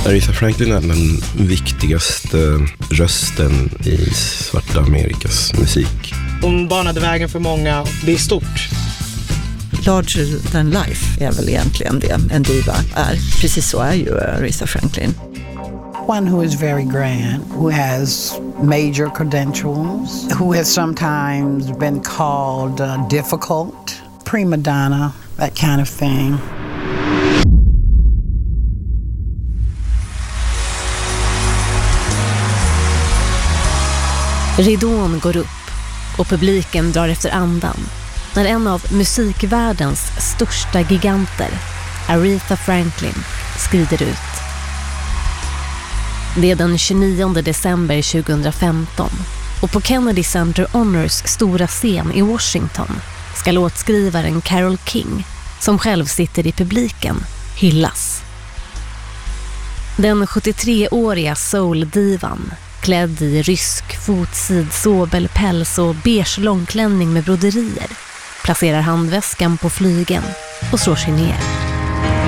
Aretha Franklin är den viktigaste rösten i svarta Amerikas musik. Hon banade vägen för många. Det är stort. Larger than life är väl egentligen det en diva är. Precis så är ju Aretha Franklin. One who is very grand, who has major credentials, who has sometimes been called difficult, prima donna, that kind of thing. Ridån går upp och publiken drar efter andan när en av musikvärldens största giganter, Aretha Franklin, skrider ut. Det är den 29 december 2015 och på Kennedy Center Honors stora scen i Washington ska låtskrivaren Carole King, som själv sitter i publiken, hyllas. Den 73-åriga soul-divan, klädd i rysk fotsid, sobelpäls och beige långklänning med broderier, placerar handväskan på flygen och slår sig ner.